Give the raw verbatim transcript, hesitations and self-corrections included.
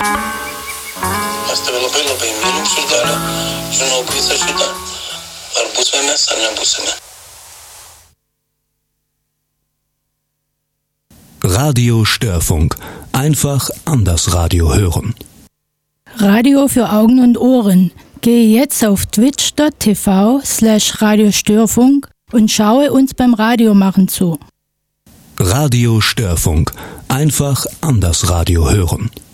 Asta e lopei, lopei, mi lup sultana, și nu opui să șuta. Ar busme mea, să ne busme. Radio Störfunk. Einfach anders Radio hören. Radio für Augen und Ohren. Gehe jetzt auf twitch.tv slash radiostörfunk und schaue uns beim Radiomachen zu. Radio Störfunk. Einfach anders Radio hören.